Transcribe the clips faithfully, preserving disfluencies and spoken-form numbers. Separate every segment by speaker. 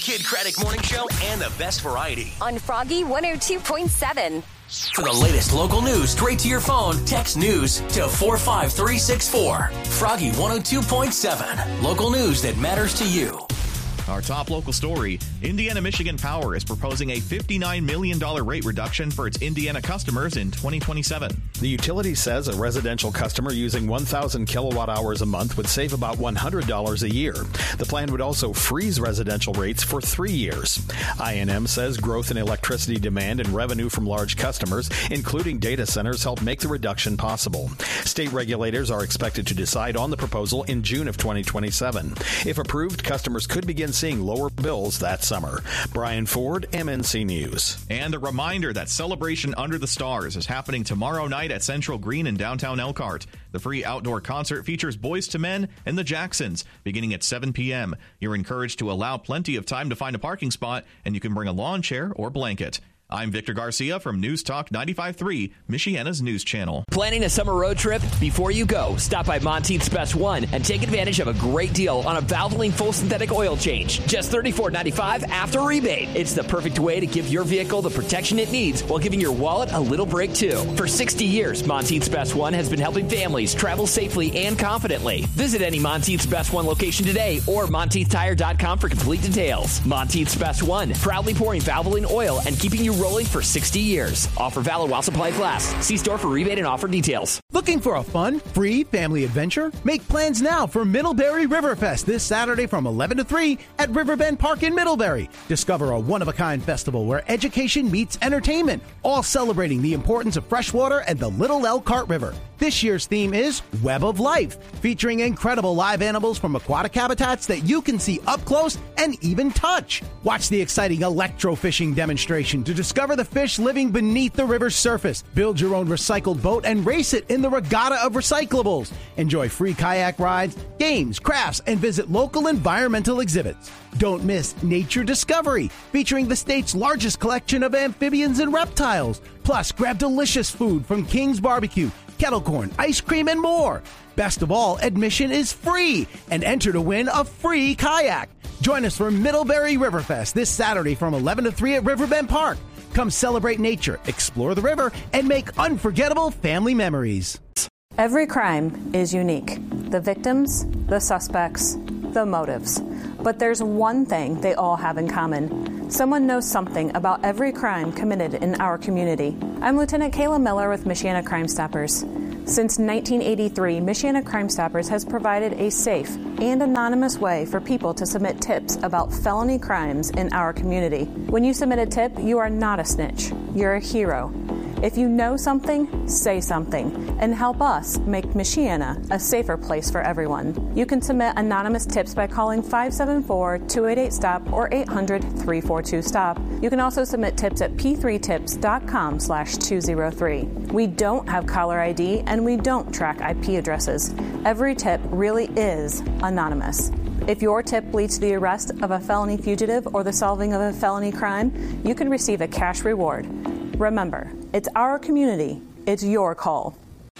Speaker 1: Kid Craddock Morning Show and the best variety.
Speaker 2: On Froggy one oh two point seven.
Speaker 1: For the latest local news straight to your phone, text news to four five three six four. Froggy one oh two point seven. Local news that matters to you.
Speaker 3: Our top local story, Indiana Michigan Power is proposing a fifty-nine million dollars rate reduction for its Indiana customers in twenty twenty-seven.
Speaker 4: The utility says a residential customer using one thousand kilowatt hours a month would save about one hundred dollars a year. The plan would also freeze residential rates for three years. I N M says growth in electricity demand and revenue from large customers, including data centers, help make the reduction possible. State regulators are expected to decide on the proposal in June of twenty twenty-seven. If approved, customers could begin seeing lower bills that summer. Brian Ford, M N C News.
Speaker 3: And a reminder that Celebration Under the Stars is happening tomorrow night at Central Green in downtown Elkhart. The free outdoor concert features Boyz two Men and the Jacksons, beginning at seven p.m. You're encouraged to allow plenty of time to find a parking spot, and you can bring a lawn chair or blanket. I'm Victor Garcia from News Talk ninety-five point three, Michiana's news channel.
Speaker 5: Planning a summer road trip? Before you go, stop by Monteith's Best One and take advantage of a great deal on a Valvoline full synthetic oil change. Just thirty-four ninety-five after rebate. It's the perfect way to give your vehicle the protection it needs while giving your wallet a little break too. For sixty years, Monteith's Best One has been helping families travel safely and confidently. Visit any Monteith's Best One location today or Monteith Tire dot com for complete details. Monteith's Best One, proudly pouring Valvoline oil and keeping you rolling for sixty years. Offer valid while supplies last. See store for rebate and offer details.
Speaker 6: Looking for a fun, free family adventure? Make plans now for Middlebury Riverfest this Saturday from eleven to three at Riverbend Park in Middlebury. Discover a one-of-a-kind festival where education meets entertainment, all celebrating the importance of freshwater and the Little Elkhart River. This year's theme is Web of Life, featuring incredible live animals from aquatic habitats that you can see up close and even touch. Watch the exciting electrofishing demonstration to discover the fish living beneath the river's surface. Build your own recycled boat and race it in the regatta of recyclables. Enjoy free kayak rides, games, crafts, and visit local environmental exhibits. Don't miss Nature Discovery, featuring the state's largest collection of amphibians and reptiles. Plus, grab delicious food from King's Barbecue, kettle corn, ice cream, and more. Best of all, admission is free, and enter to win a free kayak. Join us for Middlebury Riverfest this Saturday from eleven to three at Riverbend Park. Come celebrate nature, explore the river, and make unforgettable family memories.
Speaker 7: Every crime is unique. The victims, the suspects, the motives. But there's one thing they all have in common. Someone knows something about every crime committed in our community. I'm Lieutenant Kayla Miller with Michiana Crime Stoppers. Since nineteen eighty-three, Michiana Crime Stoppers has provided a safe and anonymous way for people to submit tips about felony crimes in our community. When you submit a tip, you are not a snitch. You're a hero. If you know something, say something, and help us make Michiana a safer place for everyone. You can submit anonymous tips by calling five seven four, two eight eight, STOP or eight hundred, three four two, STOP. You can also submit tips at p three tips dot com slash two oh three. We don't have caller I D and we don't track I P addresses. Every tip really is anonymous. If your tip leads to the arrest of a felony fugitive or the solving of a felony crime, you can receive a cash reward. Remember, it's our community. It's your call.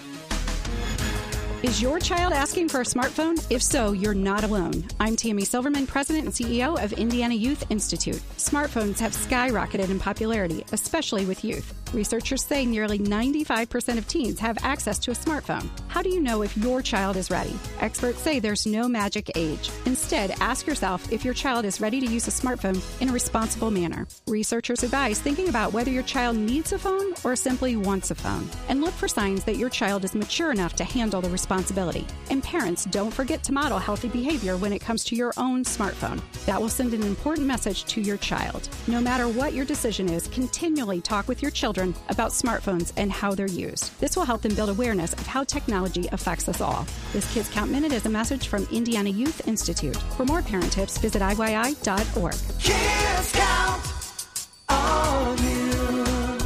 Speaker 8: Is your child asking for a smartphone? If so, you're not alone. I'm Tammy Silverman, President and C E O of Indiana Youth Institute. Smartphones have skyrocketed in popularity, especially with youth. Researchers say nearly ninety-five percent of teens have access to a smartphone. How do you know if your child is ready? Experts say there's no magic age. Instead, ask yourself if your child is ready to use a smartphone in a responsible manner. Researchers advise thinking about whether your child needs a phone or simply wants a phone. And look for signs that your child is mature enough to handle the responsibility. And parents, don't forget to model healthy behavior when it comes to your own smartphone. That will send an important message to your child. No matter what your decision is, continually talk with your children about smartphones and how they're used. This will help them build awareness of how technology affects us all. This Kids Count Minute is a message from Indiana Youth Institute. For more parent tips, visit I Y I dot org.
Speaker 9: Kids count on you.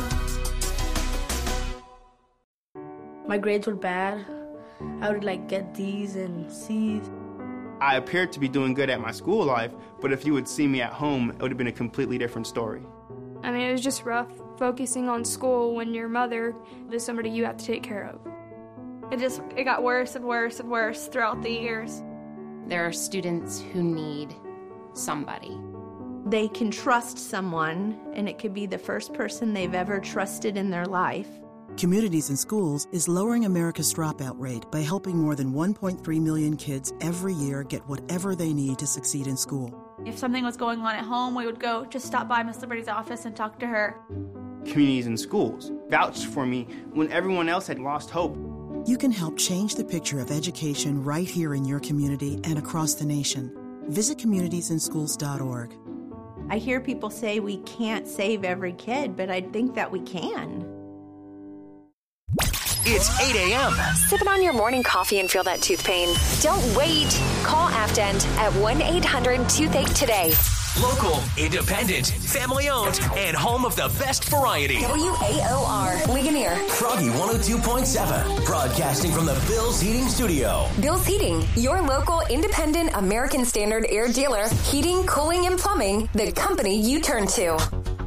Speaker 10: My grades were bad. I would like get D's and C's.
Speaker 11: I appeared to be doing good at my school life, but if you would see me at home, it would have been a completely different story.
Speaker 12: I mean, it was just rough focusing on school when your mother is somebody you have to take care of. It just, it got worse and worse and worse throughout the years.
Speaker 13: There are students who need somebody. they can trust someone, and it could be the first person they've ever trusted in their life.
Speaker 14: Communities in Schools is lowering America's dropout rate by helping more than one point three million kids every year get whatever they need to succeed in school.
Speaker 15: If something was going on at home, we would go just stop by Miss Liberty's office and talk to her.
Speaker 11: Communities in Schools vouched for me when everyone else had lost hope.
Speaker 14: You can help change the picture of education right here in your community and across the nation. Visit communities in schools dot org.
Speaker 13: I hear people say we can't save every kid, but I think that we can.
Speaker 1: It's eight a.m.
Speaker 2: Sipping on your morning coffee and feel that tooth pain? Don't wait. Call Afdent at one eight hundred toothache today.
Speaker 1: Local, independent, family-owned, and home of the best variety.
Speaker 2: W A O R, Ligonier.
Speaker 1: Froggy one oh two point seven, broadcasting from the Bill's Heating Studio.
Speaker 2: Bill's Heating, your local independent American Standard air dealer. Heating, cooling, and plumbing, the company you turn to.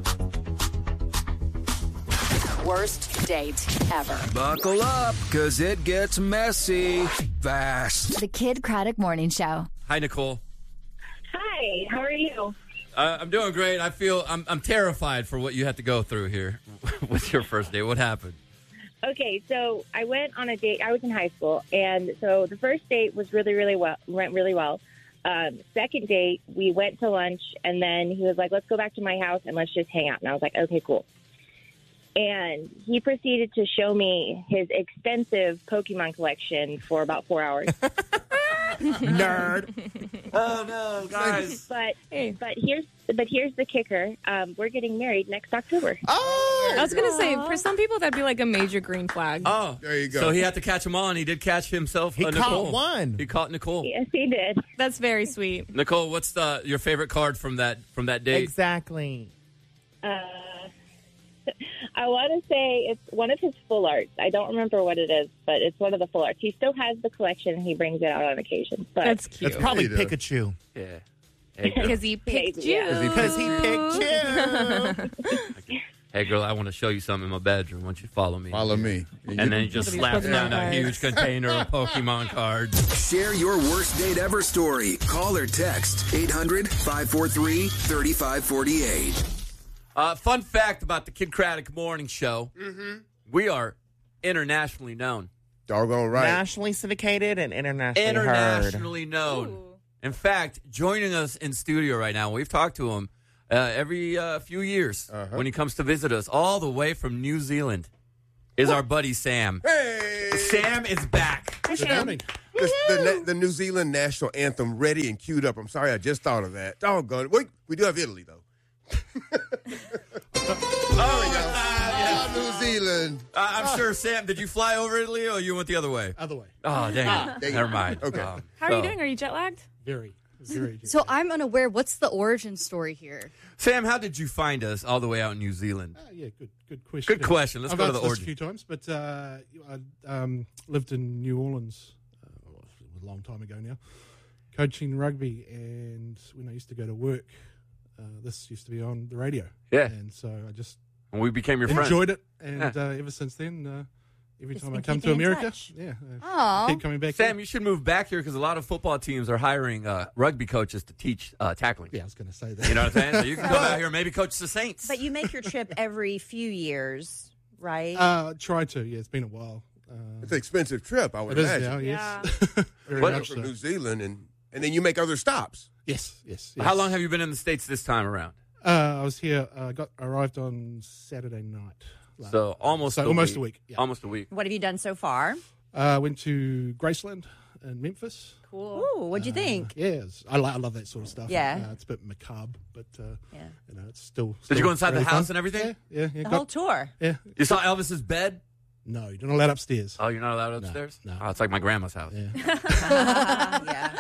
Speaker 16: Worst date ever.
Speaker 17: Buckle up, because it gets messy fast.
Speaker 18: The Kid Craddock Morning Show.
Speaker 19: Hi, Nicole.
Speaker 20: Hi, how are you?
Speaker 19: Uh, I'm doing great. I feel I'm, I'm terrified for what you had to go through here with your first date. What happened?
Speaker 20: Okay, so I went on a date. I was in high school, and so the first date was really, really well. Went really well. Um, second date, we went to lunch, and then he was like, "Let's go back to my house and let's just hang out." And I was like, "Okay, cool." And he proceeded to show me his extensive Pokemon collection for about four hours.
Speaker 19: Nerd. Oh no, guys!
Speaker 20: But but here's but here's the kicker: um, we're getting married next October.
Speaker 21: Oh, I was gonna say for some people that'd be like a major green flag.
Speaker 19: Oh,
Speaker 21: there you go.
Speaker 19: So he had to catch him on. He did catch himself.
Speaker 21: He
Speaker 19: uh,
Speaker 21: caught
Speaker 19: Nicole.
Speaker 21: one.
Speaker 19: He caught Nicole.
Speaker 20: Yes, he did.
Speaker 21: That's very sweet.
Speaker 19: Nicole, what's the your favorite card from that from that date?
Speaker 21: Exactly.
Speaker 20: Uh, I want to say it's one of his full arts. I don't remember what it is, but it's one of the full arts. He still has the collection, and he brings it out on occasion. But
Speaker 21: That's cute.
Speaker 22: It's probably Pikachu.
Speaker 19: Yeah.
Speaker 21: Because he picked you.
Speaker 22: Because he picked you.
Speaker 19: Hey, girl, I want to show you something in my bedroom. Why don't you follow me?
Speaker 22: Follow me.
Speaker 19: And then he just slaps down a huge container of Pokemon cards.
Speaker 17: Share your worst date ever story. Call or text eight hundred, five four three, three five four eight.
Speaker 19: Uh, fun fact about the Kid Craddock Morning Show.
Speaker 22: Mm-hmm.
Speaker 19: We are internationally known.
Speaker 22: Doggone right.
Speaker 21: Nationally syndicated and internationally
Speaker 19: Internationally
Speaker 21: heard.
Speaker 19: known.
Speaker 21: Ooh.
Speaker 19: In fact, joining us in studio right now, we've talked to him uh, every uh, few years uh-huh. when he comes to visit us, all the way from New Zealand, is our buddy Sam.
Speaker 22: Hey!
Speaker 19: Sam is back.
Speaker 22: Good morning. The, the, the New Zealand national anthem ready and queued up. I'm sorry, I just thought of that. Doggone it. Wait, we do have Italy, though.
Speaker 19: Oh,
Speaker 22: yeah. oh, New Zealand.
Speaker 19: Uh, I'm sure, Sam, did you fly over Italy or you went the other way?
Speaker 22: Other way.
Speaker 19: Oh, dang
Speaker 22: ah,
Speaker 19: it.
Speaker 22: Dang
Speaker 19: Never
Speaker 22: it.
Speaker 19: mind.
Speaker 22: Okay.
Speaker 19: Um,
Speaker 21: How are
Speaker 19: so.
Speaker 21: you doing? Are you jet lagged?
Speaker 22: Very. Very
Speaker 23: So I'm unaware. What's the origin story here?
Speaker 19: Sam, how did you find us all the way out in New Zealand?
Speaker 22: Uh, yeah, good good question.
Speaker 19: Good question. Let's
Speaker 22: I've
Speaker 19: go to the
Speaker 22: answered this
Speaker 19: origin.
Speaker 22: a few times, but uh, I um, lived in New Orleans uh, a long time ago now, coaching rugby, and when I used to go to work, uh, this used to be on the radio.
Speaker 19: Yeah.
Speaker 22: And so I just
Speaker 19: And we became your friend.
Speaker 22: enjoyed it, and
Speaker 19: Yeah.
Speaker 22: uh, ever since then, uh, every
Speaker 23: Just
Speaker 22: time I
Speaker 23: been
Speaker 22: come to
Speaker 23: keeping in
Speaker 22: America,
Speaker 23: touch.
Speaker 22: yeah, uh,
Speaker 23: Aw.
Speaker 22: keep coming back.
Speaker 19: Sam,
Speaker 22: here.
Speaker 19: you should move back here because a lot of football teams are hiring uh, rugby coaches to teach uh, tackling.
Speaker 22: Yeah, I was going to say that.
Speaker 19: You know what I'm saying? So you can come out here and maybe coach the Saints.
Speaker 24: But you make your trip every few years, right?
Speaker 22: Uh, try to. Yeah, it's been a while. Uh, It's an expensive trip, I would it is imagine. now, yes. Very
Speaker 19: What-
Speaker 22: much from so. New Zealand, and and then you make other stops. Yes, yes. yes.
Speaker 19: How long have you been in the States this time around?
Speaker 22: Uh, I was here. I uh, got arrived on Saturday night. Last-
Speaker 19: So almost
Speaker 22: so
Speaker 19: a
Speaker 22: almost
Speaker 19: week.
Speaker 22: a week. Yeah.
Speaker 19: Almost a week.
Speaker 24: What have you done so far?
Speaker 22: Uh, went to Graceland in Memphis.
Speaker 24: Cool. Ooh, what'd you think?
Speaker 22: Yeah, it's- I, lo- I love that sort of stuff.
Speaker 24: Yeah.
Speaker 22: Uh, it's a bit macabre, but uh,
Speaker 24: Yeah.
Speaker 22: you know, it's still.
Speaker 19: Did you
Speaker 22: still
Speaker 19: go inside the
Speaker 22: really
Speaker 19: house
Speaker 22: fun.
Speaker 19: and everything?
Speaker 22: Yeah, yeah. yeah.
Speaker 24: The
Speaker 22: got-
Speaker 24: whole tour.
Speaker 22: Yeah.
Speaker 19: You saw Elvis's bed?
Speaker 22: No, you're not allowed upstairs.
Speaker 19: Oh, you're not allowed upstairs?
Speaker 22: no.
Speaker 19: Oh, it's like my grandma's house.
Speaker 22: Yeah.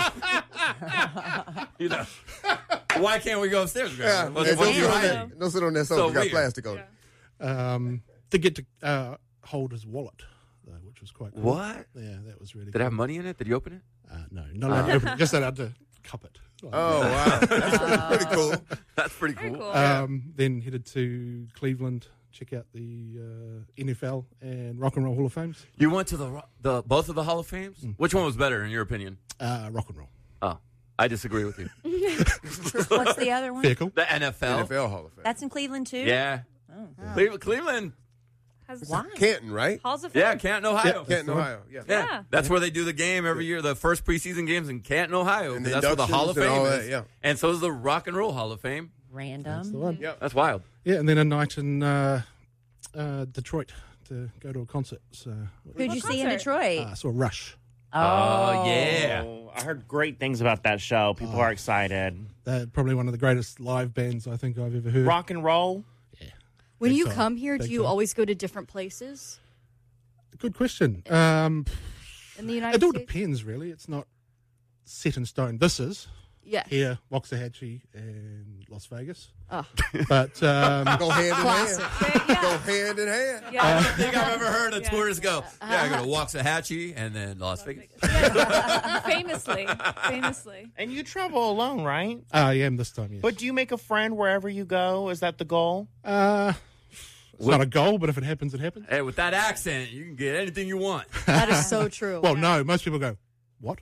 Speaker 19: You know. Why can't we go upstairs,
Speaker 22: Yeah,
Speaker 19: Grandma? What-
Speaker 22: yeah,
Speaker 19: what
Speaker 22: don't,
Speaker 19: are you
Speaker 22: sit on
Speaker 19: hiding?
Speaker 22: that, don't sit on that sofa.
Speaker 19: So
Speaker 22: It's got
Speaker 19: weird.
Speaker 22: plastic on it. Um, to get to uh, hold his wallet, though, which was quite cool.
Speaker 19: What?
Speaker 22: Yeah, that was really
Speaker 19: Did
Speaker 22: cool.
Speaker 19: it have money in it? Did you open it?
Speaker 22: Uh, no, not allowed to open it. Just allowed to cup it. Oh, wow. That's pretty cool.
Speaker 19: That's pretty cool.
Speaker 22: Um, then headed to Cleveland, check out the uh, N F L and Rock and Roll Hall of Fames.
Speaker 19: You went to the ro- the both of the Hall of Fames? Which one was better, in your opinion?
Speaker 22: Uh, rock and Roll.
Speaker 19: Oh. I disagree with you.
Speaker 24: What's the other one?
Speaker 22: Vehicle.
Speaker 19: The N F L.
Speaker 3: N F L Hall of Fame.
Speaker 24: That's in Cleveland too.
Speaker 3: Yeah.
Speaker 19: Yeah. Cleveland. Cleveland.
Speaker 3: It's Canton, right?
Speaker 21: Halls of Fame.
Speaker 19: Yeah, Canton, Ohio.
Speaker 3: Yeah, Canton, Ohio. Yeah.
Speaker 19: Yeah.
Speaker 21: Yeah.
Speaker 19: That's where they do the game every year, the first preseason games in Canton, Ohio.
Speaker 3: And
Speaker 19: 'cause
Speaker 3: the
Speaker 19: that's where the Hall of
Speaker 3: inductions
Speaker 19: Fame
Speaker 3: and all
Speaker 19: is.
Speaker 3: that, yeah.
Speaker 19: And so is the Rock and Roll Hall of Fame.
Speaker 24: Random.
Speaker 22: That's the one.
Speaker 3: Yep.
Speaker 19: That's wild.
Speaker 22: Yeah, and then a night in uh, uh, Detroit to go to a concert. So
Speaker 24: Who'd you see in
Speaker 21: concert?
Speaker 24: Detroit?
Speaker 22: uh, I saw Rush.
Speaker 19: Oh, yeah.
Speaker 4: Oh, I heard great things about that show. People are excited.
Speaker 22: They're probably one of the greatest live bands I think I've ever heard.
Speaker 4: Rock and roll.
Speaker 23: When
Speaker 22: Big
Speaker 23: you
Speaker 22: time.
Speaker 23: come here,
Speaker 22: Big
Speaker 23: do you
Speaker 22: time.
Speaker 23: always go to different places
Speaker 22: Good question. Um,
Speaker 23: in the United
Speaker 22: it all
Speaker 23: States?
Speaker 22: depends, really. It's not set in stone. This is
Speaker 23: Yeah.
Speaker 22: here, Waxahachie, and Las Vegas.
Speaker 23: Oh.
Speaker 22: But um,
Speaker 3: Go hand in
Speaker 23: Classic.
Speaker 3: hand. Go hand in hand.
Speaker 19: I don't think I've ever heard a tourist go, yeah, I go to Waxahachie and then Las Vegas.
Speaker 21: Famously. Famously.
Speaker 4: And you travel alone, right?
Speaker 22: I am this time, yes.
Speaker 4: But do you make a friend wherever you go? Is that the goal?
Speaker 22: Uh, it's
Speaker 19: What-
Speaker 22: not a goal, but if it happens, it happens.
Speaker 19: Hey, with that accent, you can get anything you want.
Speaker 23: That is so true.
Speaker 22: Well, no, most people go, what?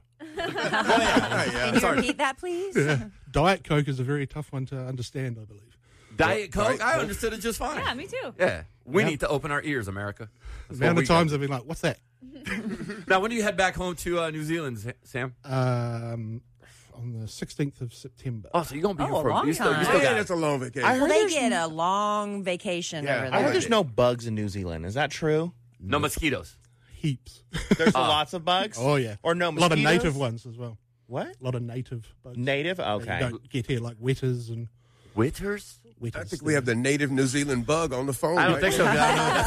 Speaker 24: Can you
Speaker 19: Sorry.
Speaker 24: repeat that, please?
Speaker 22: Yeah. Diet Coke is a very tough one to understand, I believe.
Speaker 19: Diet Coke?
Speaker 3: Diet
Speaker 19: I
Speaker 3: Coke.
Speaker 19: understood it just fine.
Speaker 21: Yeah, me too.
Speaker 19: Yeah. We
Speaker 22: Yeah.
Speaker 19: need to open our ears, America. That's
Speaker 22: The
Speaker 19: what
Speaker 22: amount
Speaker 19: we
Speaker 22: of times
Speaker 19: got.
Speaker 22: I've been like, what's that?
Speaker 19: Now, when do you head back home to uh, New Zealand, Sa- Sam?
Speaker 22: Um, on the sixteenth of September.
Speaker 19: Oh, so you're going to be
Speaker 24: Oh,
Speaker 19: here
Speaker 24: a
Speaker 19: for
Speaker 24: long
Speaker 19: you still, you still
Speaker 3: Hey,
Speaker 19: got
Speaker 3: that's a long vacation.
Speaker 4: I
Speaker 24: Well,
Speaker 4: heard
Speaker 24: they
Speaker 4: there's,
Speaker 24: get a long vacation
Speaker 3: Yeah.
Speaker 24: over
Speaker 4: I
Speaker 24: there.
Speaker 4: heard there's no bugs in New Zealand. Is that true?
Speaker 19: no mosquitoes.
Speaker 22: Heaps.
Speaker 4: There's
Speaker 19: Oh.
Speaker 4: lots of bugs?
Speaker 22: Oh, yeah.
Speaker 4: Or no
Speaker 22: A lot of
Speaker 4: mosquitoes?
Speaker 22: native ones as well.
Speaker 4: What?
Speaker 22: A lot of native bugs.
Speaker 4: Native?
Speaker 22: that
Speaker 4: Okay.
Speaker 22: You don't get here, like wetters and
Speaker 19: Witters?
Speaker 22: wetters.
Speaker 3: I think we have the native New Zealand bug on the phone.
Speaker 19: I don't
Speaker 3: right
Speaker 19: think so.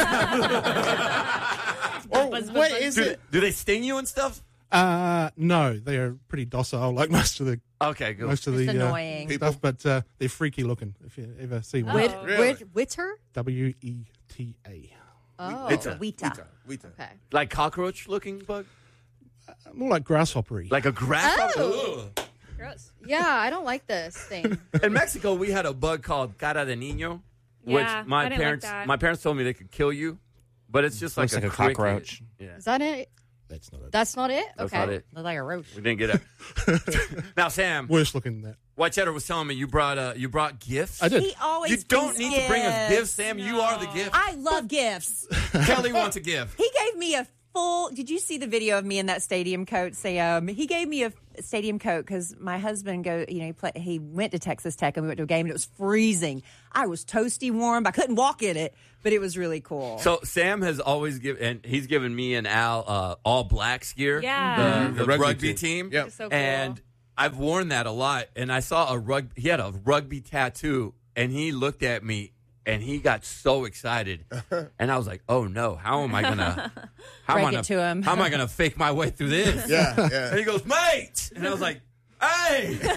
Speaker 3: now.
Speaker 4: Or what is
Speaker 19: do,
Speaker 4: it?
Speaker 19: do they sting you and stuff?
Speaker 22: Uh, no, they are pretty docile, like most of the
Speaker 19: Okay, good.
Speaker 22: most of
Speaker 24: Just
Speaker 22: the uh,
Speaker 24: annoying.
Speaker 22: stuff, but uh, they're freaky looking. If you ever see one,
Speaker 23: Wit,
Speaker 3: Really?
Speaker 23: wit, Witter?
Speaker 22: W E T A,
Speaker 23: Oh.
Speaker 19: It's a-
Speaker 24: Weta.
Speaker 3: Weta.
Speaker 23: Okay.
Speaker 19: Like cockroach-looking bug?
Speaker 22: more like grasshoppery.
Speaker 19: Like a grasshopper?
Speaker 23: Oh.
Speaker 19: Ugh.
Speaker 21: Gross.
Speaker 23: Yeah, I don't like this thing.
Speaker 19: In Mexico, we had a bug called cara de niño, which
Speaker 21: Yeah,
Speaker 19: my
Speaker 21: I didn't like
Speaker 19: parents
Speaker 21: that.
Speaker 19: my parents told me they could kill you, but it's just like
Speaker 4: Looks
Speaker 19: a,
Speaker 4: like a
Speaker 19: cricket.
Speaker 4: cockroach.
Speaker 19: Yeah,
Speaker 23: Is that it?
Speaker 22: That's not it.
Speaker 23: That's not it?
Speaker 19: that's
Speaker 23: okay.
Speaker 19: not it.
Speaker 24: Look like a roach.
Speaker 19: We didn't get it. Now, Sam,
Speaker 22: Worse looking than that.
Speaker 19: White Cheddar was telling me you brought uh, you brought gifts.
Speaker 22: I did.
Speaker 24: He always
Speaker 19: You don't
Speaker 24: brings
Speaker 19: need to bring us gifts,
Speaker 24: gifts.
Speaker 19: Sam. You are the gift.
Speaker 24: I love gifts.
Speaker 19: Kelly wants a gift.
Speaker 24: He gave me a full. Did you see the video of me in that stadium coat, Sam? He gave me a stadium coat because my husband go. You know, he play, he went to Texas Tech and we went to a game and it was freezing. I was toasty warm. I couldn't walk in it, but it was really cool.
Speaker 19: So Sam has always given, and he's given me and Al uh, all blacks gear.
Speaker 21: Yeah.
Speaker 19: the, the,
Speaker 3: The rugby
Speaker 19: rugby,
Speaker 3: team.
Speaker 19: team.
Speaker 3: Yep.
Speaker 21: It's so cool.
Speaker 19: And I've worn that a lot. And I saw a rug. He had a rugby tattoo, and he looked at me, and he got so excited. And I was like, "Oh no! How am I gonna? How
Speaker 24: Break
Speaker 19: am I
Speaker 24: it
Speaker 19: gonna,
Speaker 24: to him.
Speaker 19: How am I gonna fake my way through this?"
Speaker 3: Yeah, yeah.
Speaker 19: And he goes, "Mate," and I was like, "Hey." He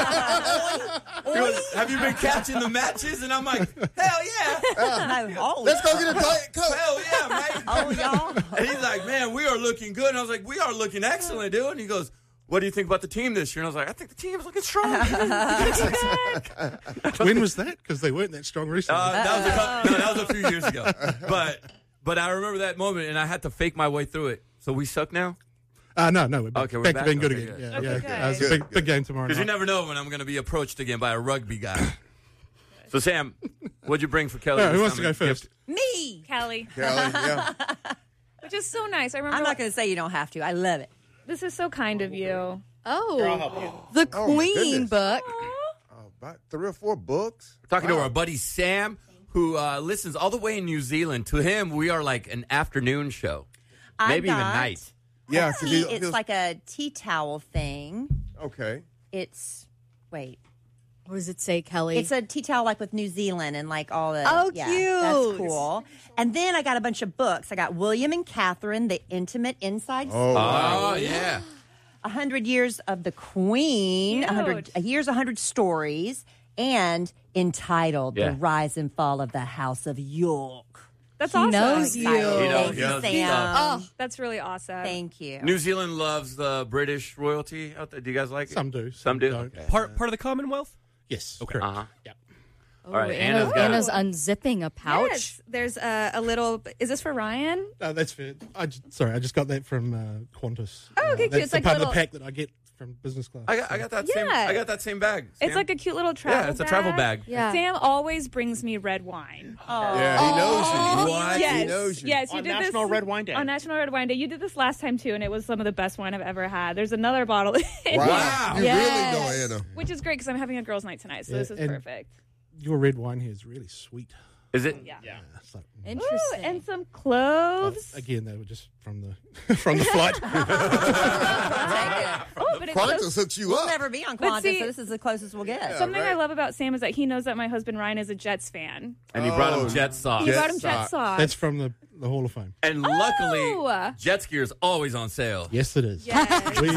Speaker 19: goes, "Have you been catching the matches?" And I'm like, "Hell yeah!"
Speaker 24: oh,
Speaker 3: Let's go get a Diet Coke.
Speaker 19: Hell yeah, mate.
Speaker 24: Oh, y'all.
Speaker 19: And he's like, "Man, we are looking good." And I was like, "We are looking excellent, dude." And he goes, "What do you think about the team this year?" And I was like, "I think the team is looking strong."
Speaker 22: When was that? Because they weren't that strong recently.
Speaker 19: Uh, that was a couple, no, that was a few years ago. But but I remember that moment, and I had to fake my way through it. So we suck now?
Speaker 22: Uh, no, no, we're back,
Speaker 19: Okay, we're
Speaker 22: back
Speaker 19: back.
Speaker 22: to being good
Speaker 19: Okay,
Speaker 22: again.
Speaker 19: good.
Speaker 22: Yeah,
Speaker 21: Okay,
Speaker 22: yeah.
Speaker 21: good.
Speaker 22: Uh, it's a
Speaker 3: Good,
Speaker 22: big,
Speaker 3: good.
Speaker 22: big game tomorrow
Speaker 19: Because you
Speaker 22: night.
Speaker 19: never know when I'm going to be approached again by a rugby guy. So, Sam, what'd you bring for Kelly?
Speaker 22: Yeah, who
Speaker 19: this
Speaker 22: wants to
Speaker 19: time?
Speaker 22: go first?
Speaker 24: Me.
Speaker 21: Kelly.
Speaker 3: Kelly, yeah.
Speaker 21: Which is so nice. I remember.
Speaker 24: I'm not going to say you don't have to. I love it.
Speaker 21: This is so kind of you.
Speaker 23: Oh, the
Speaker 3: Oh, my
Speaker 23: Queen
Speaker 3: goodness.
Speaker 23: book.
Speaker 3: Oh, about three or four books.
Speaker 19: We're talking
Speaker 3: Wow.
Speaker 19: to our buddy Sam, who uh, listens all the way in New Zealand. To him, we are like an afternoon show,
Speaker 24: I
Speaker 19: maybe even
Speaker 24: got-
Speaker 19: night.
Speaker 3: Yeah,
Speaker 24: Tea,
Speaker 3: he-
Speaker 24: it's
Speaker 3: he'll-
Speaker 24: like a tea towel thing.
Speaker 3: Okay.
Speaker 24: It's wait.
Speaker 23: What does it say, Kelly?
Speaker 24: It's a tea towel like with New Zealand and like all the.
Speaker 23: Oh,
Speaker 24: yeah,
Speaker 23: cute.
Speaker 24: That's cool. And then I got a bunch of books. I got William and Catherine, The Intimate Inside
Speaker 3: Oh, wow.
Speaker 19: Oh, yeah.
Speaker 24: A Hundred Years of the Queen, a hundred
Speaker 21: Cute.
Speaker 24: years, a hundred stories, and entitled
Speaker 19: Yeah.
Speaker 24: "The Rise and Fall of the House of York."
Speaker 21: That's
Speaker 24: He
Speaker 21: awesome.
Speaker 24: knows you.
Speaker 19: He knows-
Speaker 24: Thank
Speaker 19: he
Speaker 24: you,
Speaker 19: knows his
Speaker 24: Sam.
Speaker 19: stuff.
Speaker 21: Oh, that's really awesome.
Speaker 24: Thank you.
Speaker 19: New Zealand loves the British royalty out there. Do you guys like it?
Speaker 22: Some do.
Speaker 19: Some do.
Speaker 22: don't.
Speaker 19: Okay.
Speaker 5: Part part of the Commonwealth?
Speaker 22: Yes.
Speaker 5: Okay.
Speaker 22: Correct.
Speaker 19: Uh-huh.
Speaker 22: Yep.
Speaker 23: Oh,
Speaker 19: All right,
Speaker 23: Anna,
Speaker 19: Anna's got-
Speaker 23: Anna's unzipping a pouch.
Speaker 21: Yes, there's a, a little. Is this for Ryan?
Speaker 22: Uh, that's fair. I just, sorry, I just got that from uh, Qantas.
Speaker 21: Oh, okay,
Speaker 22: uh,
Speaker 21: cute.
Speaker 22: That's
Speaker 21: It's
Speaker 22: the
Speaker 21: like
Speaker 22: part
Speaker 21: little-
Speaker 22: of the pack that I get from business class.
Speaker 19: I got, I got that
Speaker 21: Yeah.
Speaker 19: same. I got that same bag.
Speaker 21: It's
Speaker 19: Sam.
Speaker 21: like a cute little travel
Speaker 19: Yeah, it's a travel bag.
Speaker 21: Yeah. Sam always brings me red wine.
Speaker 3: Yeah, he knows you.
Speaker 19: What?
Speaker 21: Yes.
Speaker 3: He knows you.
Speaker 21: Yes, you
Speaker 4: On
Speaker 21: did
Speaker 4: National
Speaker 21: this
Speaker 4: Red Wine Day.
Speaker 21: On National Red Wine Day. You did this last time, too, and it was some of the best wine I've ever had. There's another bottle. in
Speaker 3: Wow.
Speaker 19: Wow.
Speaker 3: You
Speaker 21: Yes.
Speaker 3: really know Anna.
Speaker 21: Which is great because I'm having a girls' night tonight, so
Speaker 22: Yeah,
Speaker 21: this is
Speaker 22: and-
Speaker 21: perfect.
Speaker 22: Your red wine here is really sweet.
Speaker 19: Is it?
Speaker 21: Yeah.
Speaker 4: Yeah.
Speaker 22: It's like,
Speaker 23: Interesting.
Speaker 21: Ooh, and some cloves.
Speaker 22: again, they were just from the from the flight.
Speaker 21: Oh, but it's
Speaker 3: Qantas
Speaker 21: so,
Speaker 3: hooks you
Speaker 24: We'll
Speaker 3: up.
Speaker 24: never be on
Speaker 21: But
Speaker 24: Qantas,
Speaker 21: see-
Speaker 24: so this is the closest we'll get.
Speaker 21: something I
Speaker 3: right.
Speaker 21: love about Sam is that he knows that my husband Ryan is a Jets fan.
Speaker 19: And he brought him
Speaker 3: Oh,
Speaker 19: jet sauce.
Speaker 21: He
Speaker 3: Jet
Speaker 21: brought him Jet
Speaker 3: sauce.
Speaker 21: sauce.
Speaker 22: That's from the, the Hall of Fame.
Speaker 19: And luckily,
Speaker 21: Oh!
Speaker 19: jet ski is always on sale.
Speaker 22: Yes, it is.
Speaker 21: Yes.
Speaker 22: We-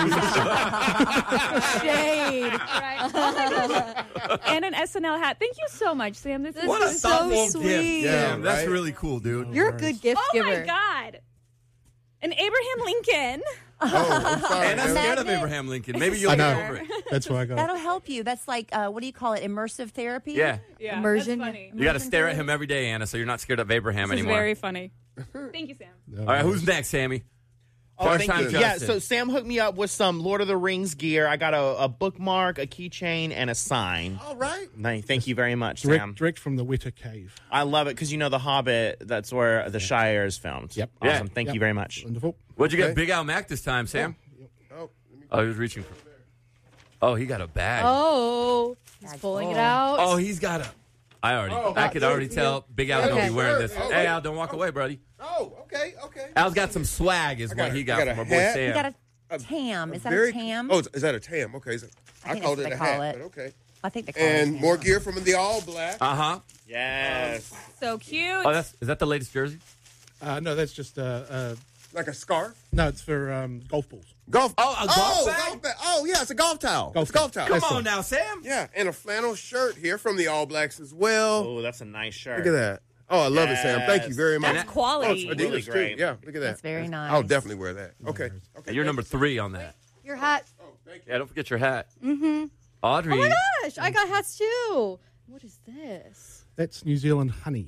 Speaker 23: Shade.
Speaker 21: Right. Oh my God. And an S N L hat. Thank you so much, Sam. This,
Speaker 23: This
Speaker 19: What a
Speaker 23: is so
Speaker 19: thoughtful
Speaker 23: sweet.
Speaker 19: gift.
Speaker 3: Yeah,
Speaker 19: Damn, that's
Speaker 3: right?
Speaker 19: really cool, dude.
Speaker 23: You're a good gift
Speaker 21: Oh
Speaker 23: giver.
Speaker 21: my God. An Abraham Lincoln.
Speaker 3: Oh, I'm sorry.
Speaker 19: And I'm
Speaker 3: Anna.
Speaker 19: scared of
Speaker 24: Magnet.
Speaker 19: Abraham Lincoln. Maybe you'll
Speaker 22: I
Speaker 19: get
Speaker 22: know.
Speaker 19: over it.
Speaker 22: That's why I got
Speaker 24: That'll
Speaker 22: it.
Speaker 24: help you. That's like, uh, what do you call it? Immersive therapy?
Speaker 19: Yeah.
Speaker 21: Yeah,
Speaker 23: Immersion.
Speaker 21: That's funny.
Speaker 19: You got to stare at him every day, Anna, so you're not scared of Abraham
Speaker 21: This is
Speaker 19: anymore.
Speaker 21: very funny. Thank you, Sam.
Speaker 19: All right, who's next, Sammy?
Speaker 4: Oh,
Speaker 19: First
Speaker 4: thank
Speaker 19: time
Speaker 4: you.
Speaker 19: Justin.
Speaker 4: Yeah, so Sam hooked me up with some Lord of the Rings gear. I got a, a bookmark, a keychain, and a sign.
Speaker 3: All right.
Speaker 4: Nice. Thank you very much, Sam.
Speaker 22: Direct, direct from the Weta Cave.
Speaker 4: I love it because you know The Hobbit. That's where The Shire is filmed.
Speaker 22: Yep.
Speaker 4: Awesome.
Speaker 19: Yeah.
Speaker 4: Thank
Speaker 22: Yep.
Speaker 4: you very much.
Speaker 22: Wonderful.
Speaker 19: What'd you get,
Speaker 3: Okay.
Speaker 19: Big Al Mac this time, Sam?
Speaker 3: Oh, let me-
Speaker 19: Oh, he was reaching for. Oh, he got a bag.
Speaker 23: Oh, he's pulling it out.
Speaker 19: Oh, he's got a. I already.
Speaker 3: Oh,
Speaker 19: I could
Speaker 3: yeah,
Speaker 19: already
Speaker 3: yeah.
Speaker 19: tell Big Al's
Speaker 23: Okay.
Speaker 19: gonna be wearing this.
Speaker 3: Oh,
Speaker 19: Hey,
Speaker 3: wait.
Speaker 19: Al, don't walk away, buddy.
Speaker 3: oh, okay, okay.
Speaker 19: Al's got some swag, is
Speaker 3: I got
Speaker 19: what
Speaker 3: a-
Speaker 19: he
Speaker 3: I
Speaker 19: got
Speaker 3: got
Speaker 19: from
Speaker 3: a
Speaker 19: our boy
Speaker 3: hat.
Speaker 19: Sam.
Speaker 24: You got a tam. Is that
Speaker 3: Very-
Speaker 24: a tam?
Speaker 3: Oh, is that a tam? Okay. So
Speaker 24: I
Speaker 3: I,
Speaker 24: think
Speaker 3: called
Speaker 24: that's
Speaker 3: it a
Speaker 24: what they call
Speaker 3: hat,
Speaker 24: it.
Speaker 3: but okay.
Speaker 24: I think they call it
Speaker 3: And
Speaker 24: tam.
Speaker 3: more gear from the All Black.
Speaker 19: Uh huh.
Speaker 4: Yes.
Speaker 21: So cute.
Speaker 19: Oh, that's is that the latest jersey?
Speaker 22: Uh, no, that's just uh, uh,
Speaker 3: Like a scarf.
Speaker 22: no, it's for um, golf balls.
Speaker 3: Golf.
Speaker 19: Oh, a golf
Speaker 3: oh,
Speaker 19: bag?
Speaker 3: golf bag. Oh, yeah, it's a golf towel.
Speaker 22: Golf
Speaker 3: it's a golf
Speaker 22: towel.
Speaker 3: towel.
Speaker 19: Come
Speaker 22: That's
Speaker 19: on
Speaker 22: all.
Speaker 19: now, Sam.
Speaker 3: Yeah, and a flannel shirt here from the All Blacks as well.
Speaker 4: Oh, that's a nice shirt.
Speaker 3: Look at that. Oh, I love it, Sam. Thank you
Speaker 4: Yes.
Speaker 3: very much.
Speaker 21: That's quality.
Speaker 3: Oh, it's
Speaker 4: Really
Speaker 3: Adidas,
Speaker 4: great.
Speaker 3: too. Yeah, look at that.
Speaker 24: That's very nice.
Speaker 3: I'll definitely wear that. Okay. okay.
Speaker 19: You're number three on that.
Speaker 23: Your hat.
Speaker 19: Yeah, don't forget your hat.
Speaker 23: Mm-hmm.
Speaker 19: Audrey.
Speaker 23: Oh my gosh, I got hats too. What is this?
Speaker 22: That's New Zealand honey.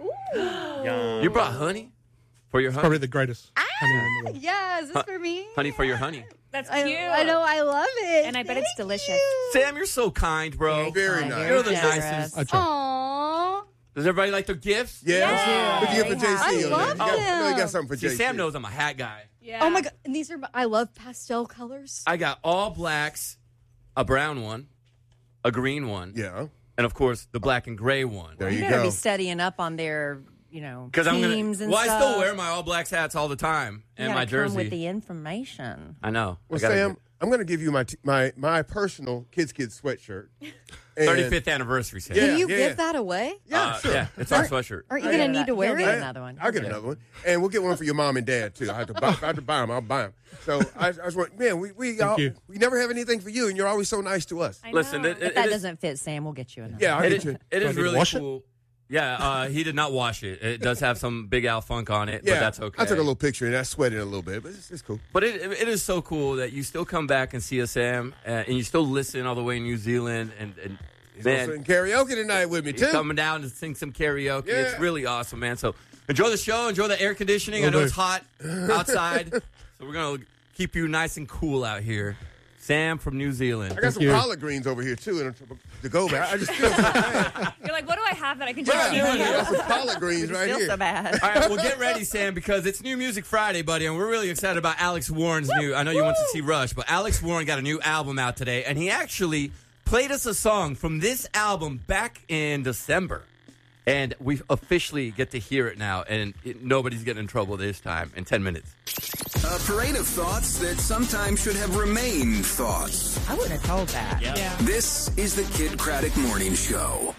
Speaker 19: You brought honey for your honey.
Speaker 22: Probably the greatest honey in the world.
Speaker 23: Yeah, is this
Speaker 19: Huh.
Speaker 23: for me?
Speaker 19: Honey for your honey.
Speaker 21: That's
Speaker 23: I,
Speaker 21: cute.
Speaker 23: I know, I love it.
Speaker 21: And I bet it's
Speaker 23: Thank
Speaker 21: delicious.
Speaker 23: you.
Speaker 19: Sam, you're so kind, bro.
Speaker 3: Very
Speaker 24: kind,
Speaker 3: nice.
Speaker 24: very
Speaker 19: You're the
Speaker 24: generous.
Speaker 19: nicest.
Speaker 22: I try.
Speaker 23: Aww.
Speaker 19: Does everybody like their gifts?
Speaker 3: Yeah.
Speaker 24: Yeah.
Speaker 3: What do you get for
Speaker 24: Very
Speaker 3: J C?
Speaker 23: I
Speaker 3: on there?
Speaker 23: love
Speaker 3: You got, you know you got
Speaker 23: them.
Speaker 3: something for
Speaker 19: See,
Speaker 3: J C.
Speaker 19: Sam knows I'm a hat guy.
Speaker 21: Yeah.
Speaker 23: Oh my god, and these are my, I love pastel colors.
Speaker 19: I got all blacks, a brown one, a green one,
Speaker 3: Yeah.
Speaker 19: and of course the black and gray one.
Speaker 3: There
Speaker 24: You
Speaker 3: you
Speaker 24: better
Speaker 3: go.
Speaker 24: be studying up on their, you know,
Speaker 19: Because I'm gonna.
Speaker 24: teams and
Speaker 19: Well, I
Speaker 24: stuff.
Speaker 19: still wear my all blacks hats all the time
Speaker 24: You
Speaker 19: and
Speaker 24: gotta
Speaker 19: my jersey.
Speaker 24: come with the information.
Speaker 19: I know.
Speaker 3: Well,
Speaker 19: I gotta
Speaker 3: Sam,
Speaker 19: get-
Speaker 3: I'm going to give you my t- my my personal Kids Kids sweatshirt. And-
Speaker 19: thirty-fifth anniversary, Sam.
Speaker 3: Yeah,
Speaker 23: Can you
Speaker 3: yeah,
Speaker 23: give
Speaker 3: yeah.
Speaker 23: that away?
Speaker 3: Yeah,
Speaker 19: Uh,
Speaker 3: sure.
Speaker 19: yeah, it's our sweatshirt.
Speaker 23: Aren't you
Speaker 24: I'll
Speaker 23: gonna
Speaker 24: get
Speaker 23: need to
Speaker 24: that.
Speaker 23: wear
Speaker 24: He'll
Speaker 23: it?
Speaker 24: get another one.
Speaker 3: I'll get another one, and we'll get one for your mom and dad too. I have to buy, if I have to buy them. I'll buy them. So I, I was like, man, we we all,
Speaker 22: you.
Speaker 3: we never have anything for you, and you're always so nice to us.
Speaker 21: I
Speaker 19: Listen,
Speaker 21: know.
Speaker 19: it,
Speaker 24: If
Speaker 19: it,
Speaker 24: that
Speaker 19: it is,
Speaker 24: doesn't fit, Sam, we'll get you another.
Speaker 3: Yeah, I'll
Speaker 19: it
Speaker 3: get
Speaker 19: is,
Speaker 3: you.
Speaker 19: it
Speaker 22: Do I
Speaker 19: is
Speaker 22: need to
Speaker 19: really
Speaker 22: wash it?
Speaker 19: cool. Yeah, uh, he did not wash it. It does have some Big Al funk on it,
Speaker 3: Yeah,
Speaker 19: but that's okay.
Speaker 3: I took a little picture and I sweated a little bit, but it's, it's cool.
Speaker 19: But it, it is so cool that you still come back and see us, Sam, uh, and you still listen all the way in New Zealand. And, and
Speaker 3: He's
Speaker 19: man,
Speaker 3: also in karaoke tonight with me
Speaker 19: he's
Speaker 3: too.
Speaker 19: coming down to sing some karaoke.
Speaker 3: Yeah.
Speaker 19: It's really awesome, man. So enjoy the show. Enjoy the air conditioning. I
Speaker 22: Will
Speaker 19: know
Speaker 22: do.
Speaker 19: it's hot outside, so we're gonna keep you nice and cool out here. Sam from New Zealand.
Speaker 3: I got some
Speaker 22: you.
Speaker 3: collard greens over here too, and to go back. I just feel so bad.
Speaker 21: You're like, what do I have that I can just
Speaker 3: Yeah,
Speaker 21: give
Speaker 3: I
Speaker 21: you?
Speaker 3: got some collard greens right
Speaker 24: feel
Speaker 3: here.
Speaker 24: so bad.
Speaker 19: All right, well, get ready, Sam, because it's New Music Friday, buddy, and we're really excited about Alex Warren's new. I know you went to see Rush, but Alex Warren got a new album out today, and he actually played us a song from this album back in December. And we officially get to hear it now, and it, nobody's getting in trouble this time in ten minutes.
Speaker 17: A parade of thoughts that sometimes should have remained thoughts.
Speaker 24: I wouldn't have told that.
Speaker 21: Yeah.
Speaker 17: This is the Kid Craddock Morning Show.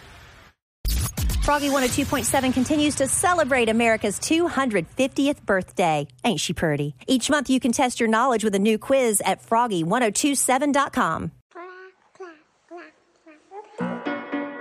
Speaker 5: Froggy one oh two point seven continues to celebrate America's two hundred fiftieth birthday. Ain't she pretty? Each month you can test your knowledge with a new quiz at froggy ten twenty-seven dot com.